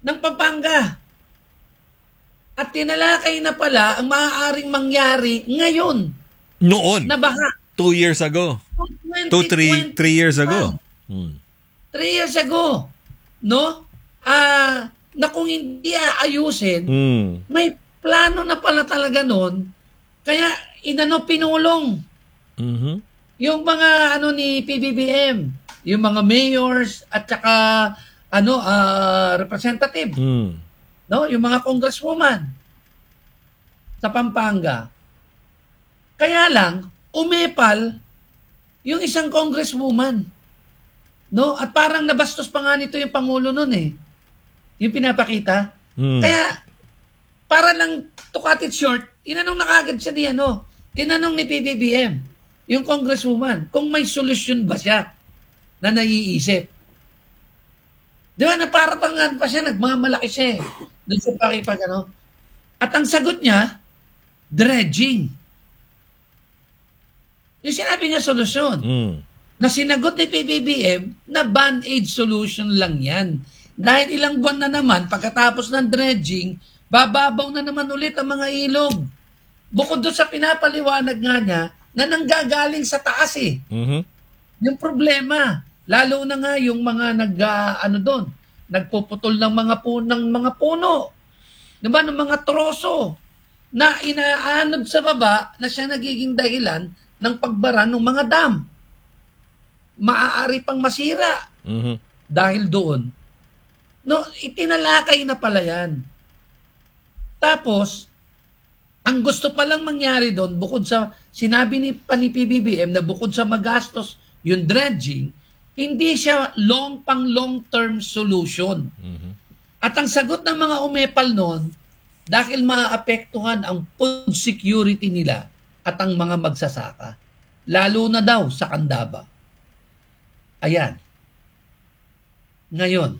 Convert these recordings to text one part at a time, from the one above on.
ng Pampanga. At tinalakay na pala ang maaaring mangyari ngayon Noon. na baha. 2 years ago. 3 years ago. 3 years ago. No? Na kung hindi aayusin, may plano na pala talaga noon. Kaya pinulong. Yung mga ni PBBM, yung mga mayors at saka representative. No, yung mga congresswoman sa Pampanga. Kaya lang umepal yung isang congresswoman. No, at parang nabastos pa nga nito yung pangulo noon eh. Yung pinapakita. Kaya para lang to cut it short, tinanong na kagad siya ni tinanong ni PBBM, yung congresswoman, kung may solusyon ba siya na naiisip. Di ba, naparatangan pa siya, nagmamalaki siya doon sa pakipag At ang sagot niya, dredging. Yung sinabi niya solusyon. Na sinagot ni PBBM na band-aid solution lang yan. Dahil ilang buwan na naman, pagkatapos ng dredging, bababaw na naman ulit ang mga ilog. Bukod doon sa pinapaliwanag nga niya, na nanggagaling sa taas eh. Yung problema, lalo na nga yung mga nagpuputol ng mga puno. Diba? Ng mga troso na inaanod sa baba na siya nagiging dahilan ng pagbara ng mga dam. Maaari pang masira dahil doon. No, itinalakay na pala yan. Tapos, ang gusto palang mangyari doon, bukod sa, sinabi ni PBBM na bukod sa magastos yung dredging, hindi siya long-term solution. At ang sagot ng mga umepal noon, dahil maapektuhan ang food security nila at ang mga magsasaka. Lalo na daw sa Candaba. Ayan. Ngayon,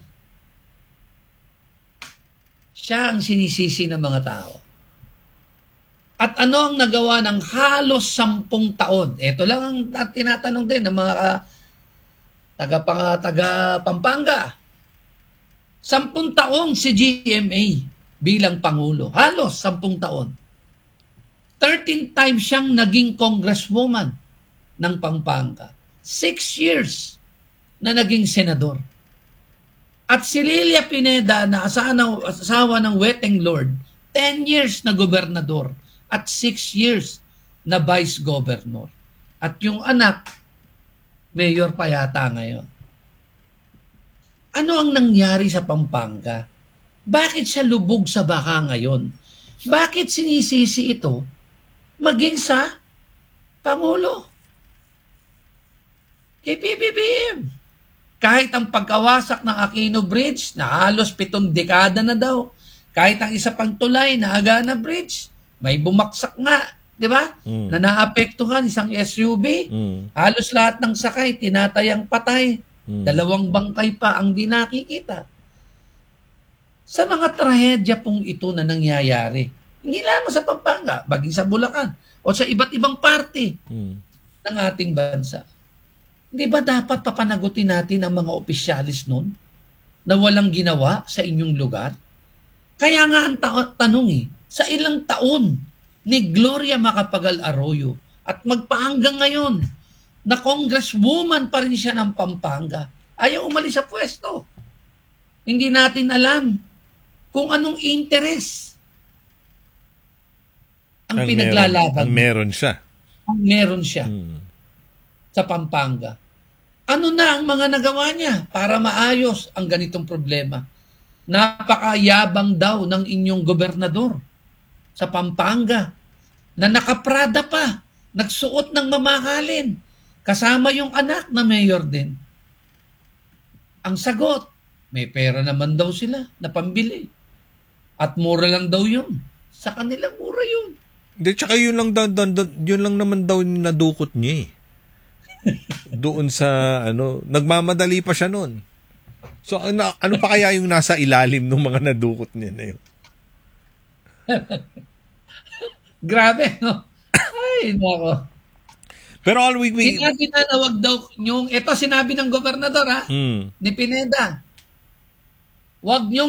siya ang sinisisi ng mga tao. At ano ang nagawa ng halos 10 taon? Ito lang ang tinatanong din ng mga taga Pampanga. 10 taong si GMA bilang Pangulo. Halos 10 taon. 13 times siyang naging congresswoman ng Pampanga. 6 years na naging senador. At si Lilia Pineda na asawa ng Weteng Lord, 10 years na gobernador at 6 years na vice governor. At yung anak, mayor pa yata ngayon. Ano ang nangyari sa Pampanga? Bakit siya lubog sa baka ngayon? Bakit sinisisi ito maging sa Pangulo? Kay PBBM. Kahit ang pagkawasak ng Aquino Bridge na halos 7 dekada na daw. Kahit ang isa pang tulay na Agana Bridge, may bumaksak nga, di ba? Na naapektuhan isang SUV. Halos lahat ng sakay tinatayang patay. 2 bangkay pa ang di nakikita. Sa mga trahedya pong ito na nangyayari, hindi lamang sa Pampanga, baging sa Bulacan, o sa iba't ibang parte ng ating bansa. Di ba dapat papanagutin natin ang mga opisyalis nun na walang ginawa sa inyong lugar? Kaya nga ang tanong sa ilang taon ni Gloria Macapagal Arroyo at magpahanggang ngayon na congresswoman pa rin siya ng Pampanga, ayaw umalis sa pwesto. Hindi natin alam kung anong interes ang pinaglalaban. Meron siya. Meron siya sa Pampanga. Ano na ang mga nagawa niya para maayos ang ganitong problema? Napakayabang daw ng inyong gobernador sa Pampanga na nakaprada pa, nagsuot ng mamahalin, kasama yung anak na mayor din. Ang sagot, may pera naman daw sila na pambili. At mura lang daw yun. Sa kanila mura yun. Hindi, tsaka yun lang naman daw yung nadukot niya eh. Doon sa nagmamadali pa siya noon. So ano pa kaya yung nasa ilalim ng mga nadukot niya na yun? Grabe, no? Ay, nako. Pero all we sinabi na wag daw yung ito sinabi ng gobernador ni Pineda. Wag niyong